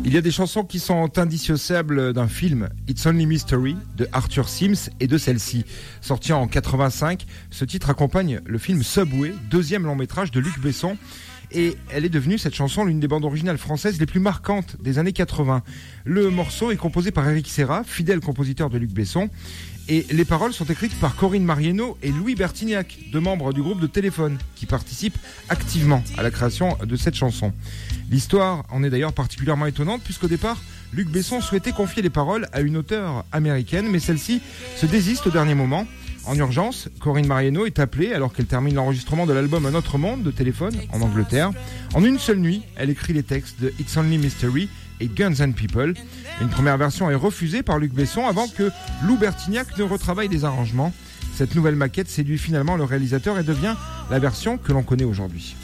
Il y a des chansons qui sont indissociables d'un film, It's Only Mystery, de Arthur Sims et de celle-ci. Sorti en 85, ce titre accompagne le film Subway, deuxième long métrage de Luc Besson. Et elle est devenue, cette chanson, l'une des bandes originales françaises les plus marquantes des années 80. Le morceau est composé par Eric Serra, fidèle compositeur de Luc Besson. Et les paroles sont écrites par Corinne Marieno et Louis Bertignac, deux membres du groupe de Téléphone, qui participent activement à la création de cette chanson. L'histoire en est d'ailleurs particulièrement étonnante, puisqu'au départ, Luc Besson souhaitait confier les paroles à une auteure américaine, mais celle-ci se désiste au dernier moment. En urgence, Corinne Marieno est appelée alors qu'elle termine l'enregistrement de l'album Un autre monde de Téléphone, en Angleterre. En une seule nuit, elle écrit les textes de It's Only Mystery et Guns and People. Une première version est refusée par Luc Besson avant que Lou Bertignac ne retravaille les arrangements. Cette nouvelle maquette séduit finalement le réalisateur et devient la version que l'on connaît aujourd'hui.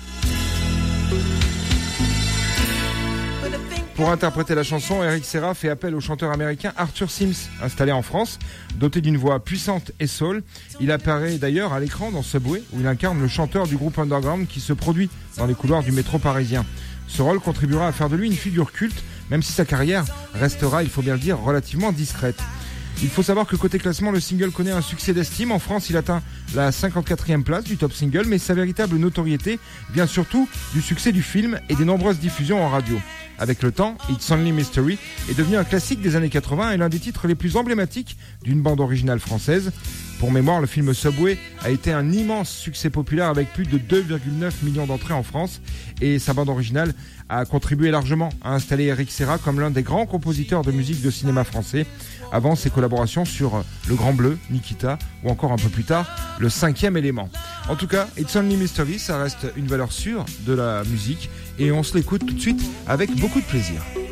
Pour interpréter la chanson, Eric Serra fait appel au chanteur américain Arthur Sims, installé en France. Doté d'une voix puissante et soul, il apparaît d'ailleurs à l'écran dans Subway, où il incarne le chanteur du groupe underground qui se produit dans les couloirs du métro parisien. Ce rôle contribuera à faire de lui une figure culte, même si sa carrière restera, il faut bien le dire, relativement discrète. Il faut savoir que côté classement, le single connaît un succès d'estime. En France, il atteint la 54e place du top single, mais sa véritable notoriété vient surtout du succès du film et des nombreuses diffusions en radio. Avec le temps, It's Only Mystery est devenu un classique des années 80 et l'un des titres les plus emblématiques d'une bande originale française. Pour mémoire, le film Subway a été un immense succès populaire avec plus de 2,9 millions d'entrées en France et sa bande originale a contribué largement à installer Eric Serra comme l'un des grands compositeurs de musique de cinéma français avant ses collaborations sur Le Grand Bleu, Nikita ou encore un peu plus tard Le Cinquième Élément. En tout cas, It's Only Mystery, ça reste une valeur sûre de la musique et on se l'écoute tout de suite avec beaucoup de plaisir.